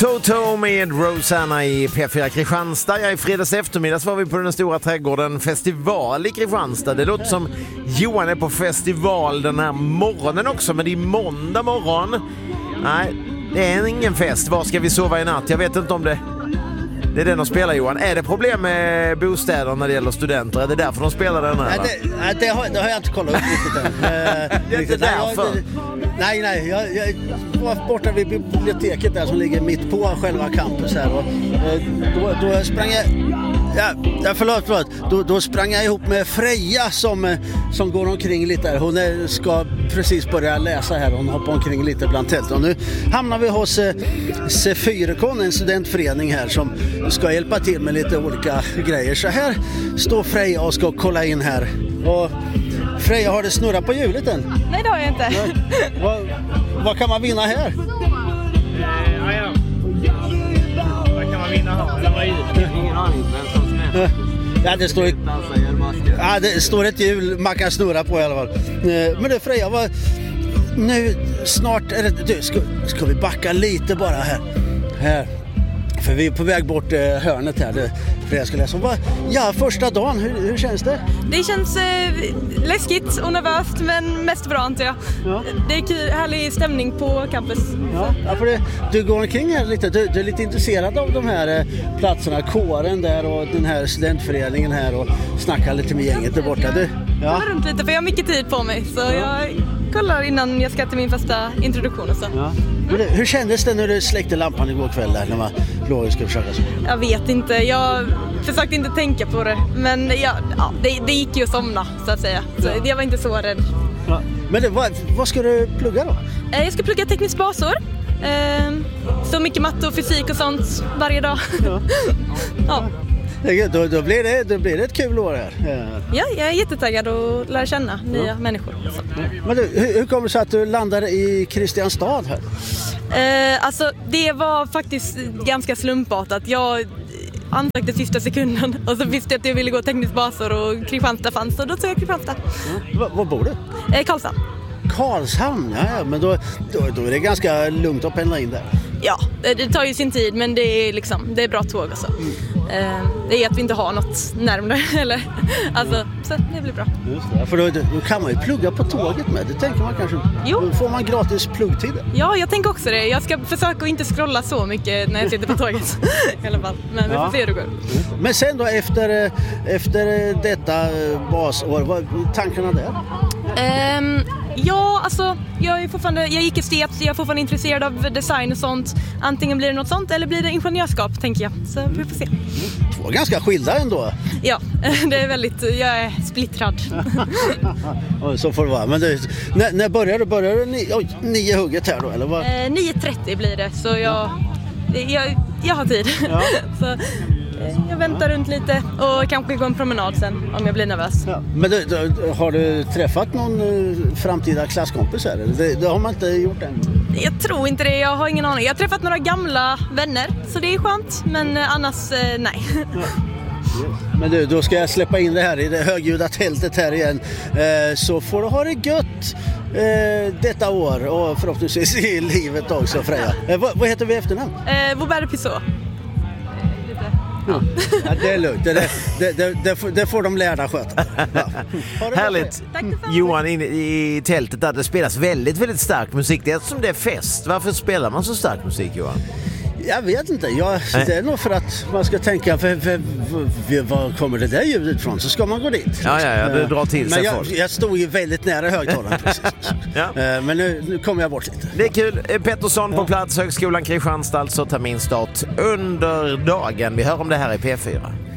Toto med Rosanna i P4 Kristianstad. Ja, i fredags eftermiddags var vi på den stora trädgården festival i Kristianstad. Det låter som Johan är på festival den här morgonen också, men det är måndag morgon. Nej, det är ingen fest. Var ska vi sova i natt? Jag vet inte om det är den de spelar, Johan. Är det problem med bostäder när det gäller studenter? Är det därför de spelar den här? Nej, det har jag inte kollat upp riktigt än. Det är inte därför? Nej, jag var borta vid biblioteket där som ligger mitt på själva campus här. Och, då sprang jag... Ja, förlåt. Då sprang jag ihop med Freja som går omkring lite där. Hon ska precis börja läsa här. Hon hoppar omkring lite bland tälten. Och nu hamnar vi hos C4Kon, en studentförening här som ska hjälpa till med lite olika grejer. Så här står Freja och ska kolla in här. Och Freja, har det snurrat på hjulet än? Nej, det har jag inte. Vad kan man vinna här? Vad kan man vinna här? Eller vad är det? Ingen aning. Ja, det står ett hjul man kan snurra på i alla fall. Men det, Freja, nu snart är det... Ska vi backa lite bara här? För vi är på väg bort hörnet här. Freja ska läsa. Ja, första dagen, hur känns det? Det känns läskigt och nervöst, men mest bra, antar jag. Ja. Det är kul, härlig stämning på campus. Ja, för du går omkring här lite. Du är lite intresserad av de här platserna, kåren där och den här studentföreningen här och snackar lite med gänget där borta. Jag kollar runt lite, för jag har mycket tid på mig, så jag kollar innan jag ska till min första introduktion och så. Ja. Hur kändes det när du släckte lampan igår kväll där, när man låg och skulle försöka så? Jag vet inte, jag försökte inte tänka på det, men det gick ju att somna, så att säga. Så jag var inte så rädd. Ja. Men vad ska du plugga då? Jag ska plugga tekniskt basår. Så mycket matte och fysik och sånt varje dag. Ja. Då blir det ett kul år här. Ja, jag är jättetaggad att lära känna nya människor. Men hur kommer det sig att du landade i Kristianstad här? Alltså, det var faktiskt ganska slumpartat. Jag ansökte sista sekunden och så visste jag att jag ville gå tekniskt basår och Kristianstad fanns, och då tog jag Kristianstad. Var bor du? Karlshamn. Karlshamn, ja, men då är det ganska lugnt att pendla in där. Ja, det tar ju sin tid, men det är bra tåg och så. Det är att vi inte har något närmare eller så det blir bra. Just det, för då kan man ju plugga på tåget med. Det tänker man kanske. Jo. Då får man gratis pluggtider. Ja, jag tänker också det. Jag ska försöka att inte scrolla så mycket när jag sitter på tåget i alla fall. Men vi får se hur det går. Men sen då efter detta basår, vad är tankarna där? Ja, alltså jag gick estet, så jag är fortfarande intresserad av design och sånt. Antingen blir det något sånt eller blir det ingenjörskap, tänker jag. Så vi får se. Två ganska skilda ändå. Ja, det är jag är splittrad. Så får det vara. Men när börjar du 9 hugget här då, eller vad? 9:30 blir det, så jag har tid. Ja. Så jag väntar runt lite och kanske går en promenad sen om jag blir nervös. Ja. Men har du träffat någon framtida klasskompis här? Det har man inte gjort än. Jag tror inte det, jag har ingen aning. Jag har träffat några gamla vänner, så det är skönt. Men annars, nej. Ja. Men då ska jag släppa in det här i det högljudda tältet här igen. Så får du ha det gött detta år och förhoppningsvis i livet också, Freja. Vad heter vi efternamn? Vauber Pissot. Ja, det är lugnt. Det får de lärda sköta. Ja. Härligt. Johan, i tältet där det spelas väldigt, väldigt stark musik. Det är som det är fest. Varför spelar man så stark musik, Johan? Jag vet inte. Det är nog för att man ska tänka var kommer det där ljudet ifrån, så ska man gå dit. Ja, det drar till sig folk. Jag stod ju väldigt nära högtalaren precis. Ja. Men nu kommer jag bort lite. Det är kul. Pettersson på plats, Högskolan Kristianstad, alltså terminstart under dagen. Vi hör om det här i P4.